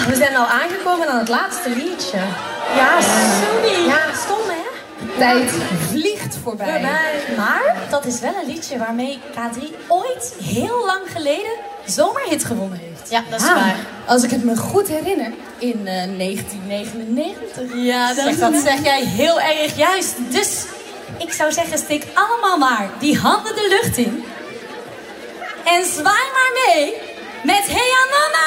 we zijn al aangekomen aan het laatste liedje. Ja, sorry. Ja, stom hè? Tijd vliegt voorbij. Maar dat is wel een liedje waarmee K3 ooit heel lang geleden zomerhit gewonnen heeft. Ja, dat is waar. Als ik het me goed herinner, in 1999. Ja, dat zeg jij heel erg juist. Dus ik zou zeggen, steek allemaal maar die handen de lucht in. En zwaai maar mee met Hey Anana!